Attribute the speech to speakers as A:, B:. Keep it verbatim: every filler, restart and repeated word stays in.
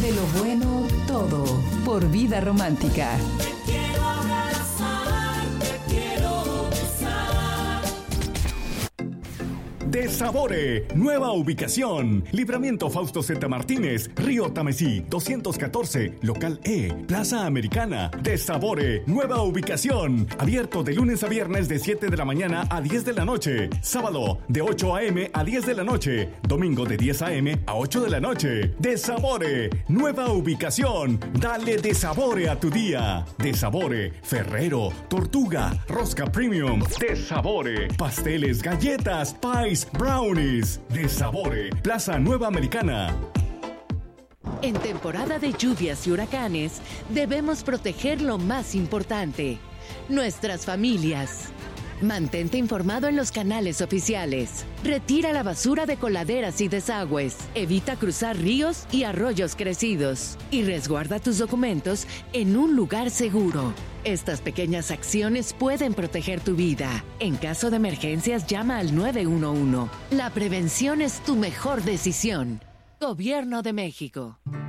A: De lo bueno, todo. Por Vida Romántica.
B: Te quiero abrazar, te quiero besar.
C: De Sabore, nueva ubicación. Libramiento Fausto Z. Martínez, Río Tamesí, doscientos catorce, Local E, Plaza Americana. De Sabore, nueva ubicación. Abierto de lunes a viernes de siete de la mañana a diez de la noche. Sábado de ocho a eme a diez de la noche. Domingo de diez a eme a ocho de la noche. De Sabore, nueva ubicación. Dale de Sabore a tu día. De Sabore, Ferrero, Tortuga, Rosca Premium. De Sabore, pasteles, galletas, pies, brownies. De Sabore, Plaza Nueva Americana.
D: En temporada de lluvias y huracanes, debemos proteger lo más importante, nuestras familias. Mantente informado en los canales oficiales. Retira la basura de coladeras y desagües. Evita cruzar ríos y arroyos crecidos. Y resguarda tus documentos en un lugar seguro. Estas pequeñas acciones pueden proteger tu vida. En caso de emergencias, llama al nueve uno uno. La prevención es tu mejor decisión. Gobierno de México.